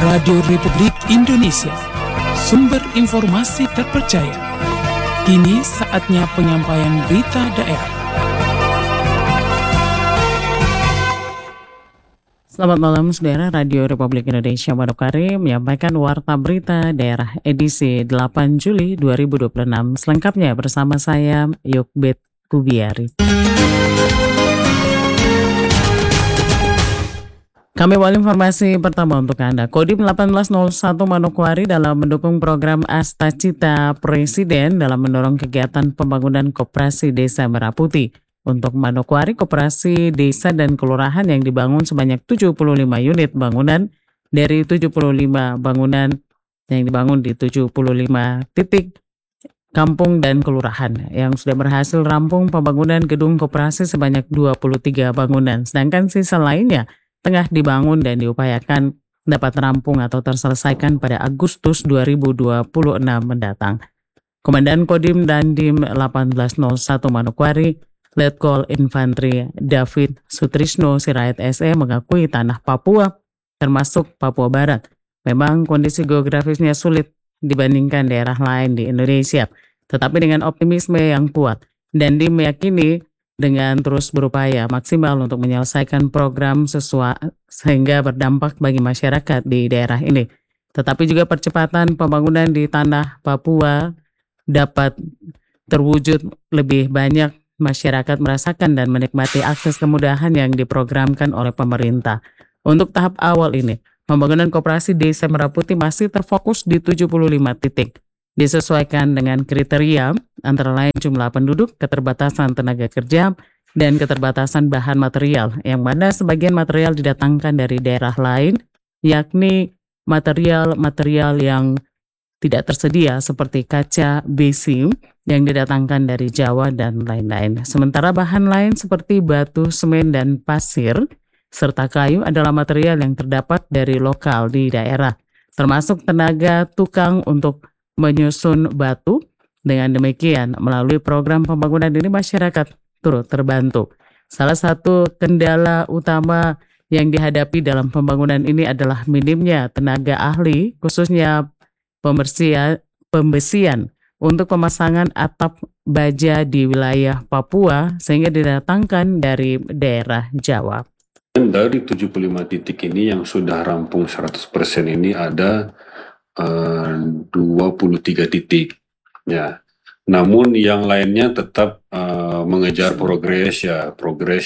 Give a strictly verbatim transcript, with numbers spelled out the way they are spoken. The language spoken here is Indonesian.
Radio Republik Indonesia, sumber informasi terpercaya. Kini saatnya penyampaian berita daerah. Selamat malam saudara, Radio Republik Indonesia Manokwari menyampaikan warta berita daerah edisi delapan Juli dua ribu dua puluh enam. Selengkapnya bersama saya Yukbet Kubiari. Kami bawa informasi pertama untuk Anda. Kodim satu delapan nol satu Manokwari dalam mendukung program Asta Cita Presiden dalam mendorong kegiatan pembangunan koperasi Desa Merah Putih. Untuk Manokwari, koperasi desa dan kelurahan yang dibangun sebanyak tujuh puluh lima unit bangunan dari tujuh puluh lima bangunan yang dibangun di tujuh puluh lima titik kampung dan kelurahan yang sudah berhasil rampung pembangunan gedung koperasi sebanyak dua puluh tiga bangunan. Sedangkan sisa lainnya tengah dibangun dan diupayakan dapat rampung atau terselesaikan pada Agustus dua ribu dua puluh enam mendatang. Komandan Kodim Dandim satu delapan nol satu Manokwari, Letkol Infantri David Sutrisno Sirait S E mengakui tanah Papua, termasuk Papua Barat, memang kondisi geografisnya sulit dibandingkan daerah lain di Indonesia. Tetapi dengan optimisme yang kuat, Dandim meyakini dengan terus berupaya maksimal untuk menyelesaikan program sesuai sehingga berdampak bagi masyarakat di daerah ini. Tetapi juga percepatan pembangunan di tanah Papua dapat terwujud lebih banyak masyarakat merasakan dan menikmati akses kemudahan yang diprogramkan oleh pemerintah. Untuk tahap awal ini, pembangunan koperasi Desa Merah Putih masih terfokus di tujuh puluh lima titik. Disesuaikan dengan kriteria antara lain jumlah penduduk, keterbatasan tenaga kerja, dan keterbatasan bahan material, yang mana sebagian material didatangkan dari daerah lain, yakni material-material yang tidak tersedia seperti kaca, besi, yang didatangkan dari Jawa dan lain-lain. Sementara bahan lain seperti batu, semen, dan pasir, serta kayu adalah material yang terdapat dari lokal di daerah, termasuk tenaga tukang untuk menyusun batu. Dengan demikian, melalui program pembangunan ini masyarakat turut terbantu. Salah satu kendala utama yang dihadapi dalam pembangunan ini adalah minimnya tenaga ahli, khususnya pembersihan, pembesian untuk pemasangan atap baja di wilayah Papua sehingga didatangkan dari daerah Jawa. Dan dari tujuh puluh lima titik ini yang sudah rampung seratus persen ini ada uh, dua puluh tiga titik. Ya. Namun yang lainnya tetap uh, mengejar progres ya, progres